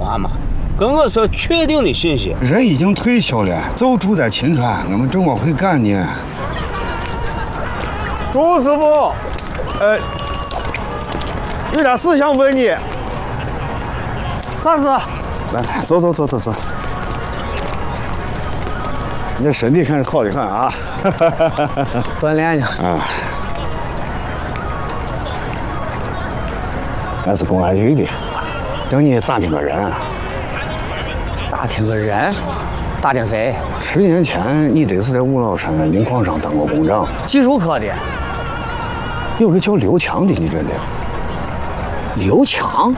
话嘛，跟我说确定的信息。 人已经退休了，就住在秦川，我们正往回赶呢。 朱师傅，有点事想问你。 啥事？ 来，走。你这身体看着好的很啊！ 锻炼呢。 啊，俺是公安局的，等你打听个人。 打听个人？打听谁 ？10年前你得是在五老山磷矿上当过工长， 技术科的。 有个叫刘强的，你认得？ 刘强？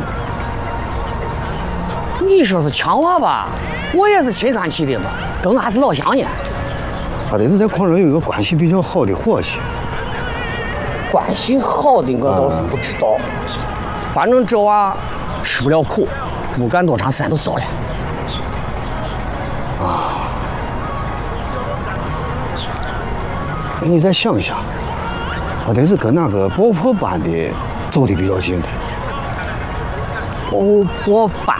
你说是强娃吧？我也是秦川去的嘛，跟俺是老乡呢。 他得是在矿上有一个关系比较好的伙计。 关系好的我倒是不知道，反正这娃吃不了苦，没干多长时间就走了。 你再想一想，他得是跟那个爆破班的走的比较近的。 爆破班。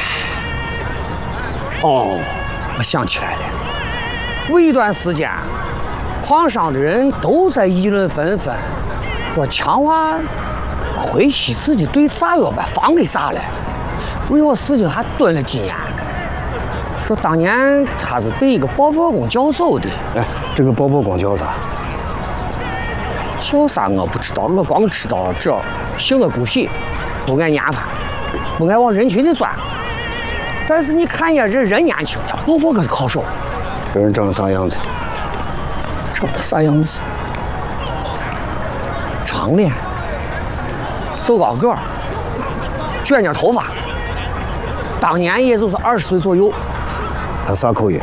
哦，我想起来了，有一段时间，矿上的人都在议论纷纷，说强娃回西自己对炸药把房给炸了，为我事情还蹲了几年。说当年他是被一个爆破工叫走的。 哎，这个爆破工叫啥？ 叫啥我不知道，我光知道这性格孤僻，不爱研发，不爱往人群里钻。但是你看呀，人年轻呀，爆破可是靠手。 这人长得啥样子？ 长得啥样子？长脸，瘦高个，卷点头发。当年也就是20岁左右。 他啥口音？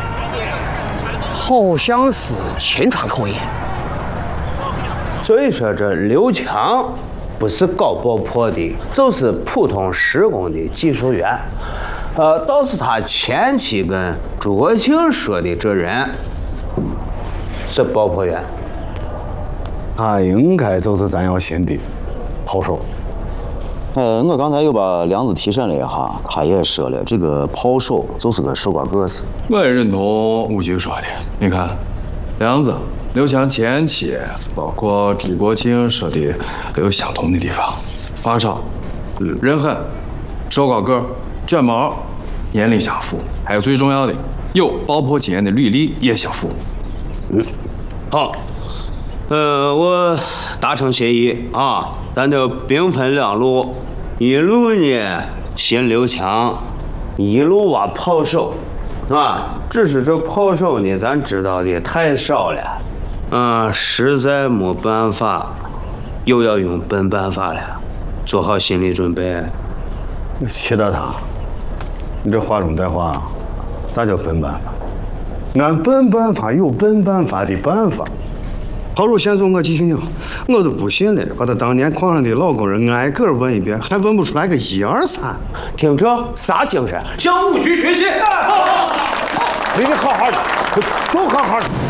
好像是秦川口音。 所以说这刘强不是搞爆破的，就是普通施工的技术员。倒是他前期跟朱国庆说的这人是爆破员。 他应该就是咱要寻的炮手。 我刚才又把梁子提审了一下，他也说了，这个炮手就是个瘦高个子。 我也认同吴局说的。你看，梁子、刘强前期，包括朱国庆说的，都有相同的地方：发烧、人狠、瘦高个、卷毛，年龄相符。还有最重要的，有爆破经验的履历也相符。 好，我达成协议啊，咱就兵分两路，一路呢寻刘强，一路挖炮手，啊，只是这炮手呢，咱知道的太少了，实在没办法，又要用笨办法了，做好心理准备。 齐大堂，你这话中带话，咋叫笨办法？俺笨办法有笨办法的办法。炮手线索我继续讲，我都不信了，把他当年矿上的老工人挨个问一遍，还问不出来个1、2、3。 听着，啥精神？向5局学习！ 你得好好的，都好好的。